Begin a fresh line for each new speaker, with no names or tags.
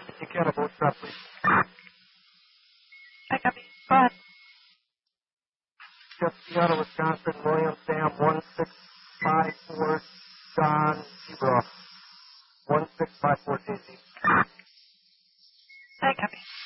Take care of both truck, please.
I copy. Go ahead.
Just Seattle, Wisconsin, William Sam 1654, John Seabrook, 1654 JC.
I copy.